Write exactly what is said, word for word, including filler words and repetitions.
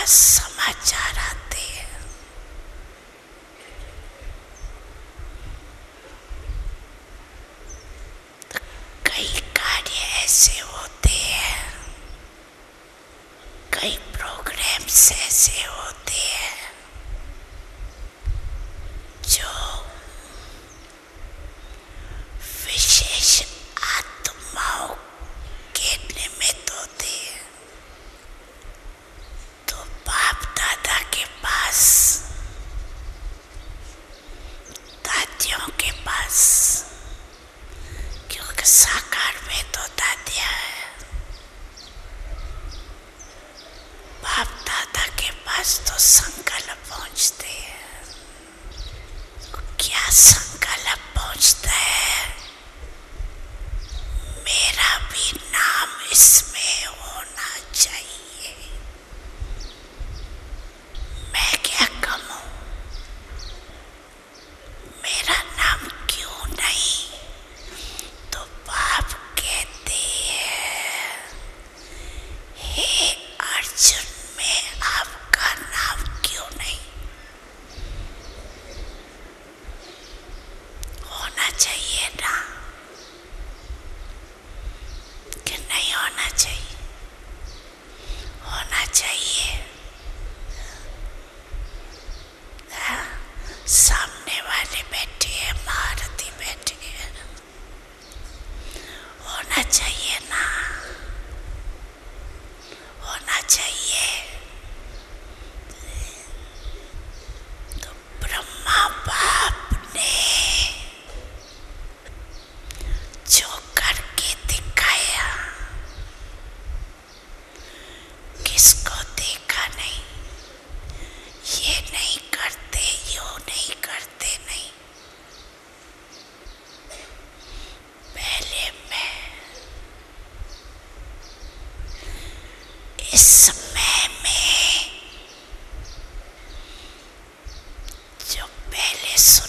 पास समाचार आते हैं, तो कई कार्य ऐसे होते हैं, कई प्रोग्राम्स ऐसे होते हैं जो विशेष आत्माओं के निमित्त होते हैं। तो बाप दादा के पास, दादियों के पास, क्योंकि साकार में तो दादियाँ है, बाप दादा के पास तो संकल्प पहुँचते हैं। तो क्या संकल्प पहुँचता है? मेरा भी नाम इसमें होना चाहिए। मैं क्या कम हूँ, मेरा नाम क्यों नहीं? तो बाप कहते हैं, हे अर्जुन, में आपका नाम क्यों नहीं होना चाहिए ना? कि नहीं होना चाहिए? होना चाहिए। हाँ? सामने वाले बैठे हैं, महारथी बैठे हैं, होना चाहिए ना? होना चाहिए। तो ब्रह्मा बाप ने जो करके दिखाया, किसको देखा नहीं, ये नहीं करते, यूं नहीं करते, नहीं। पहले मैं इस समय में जो पहले सुन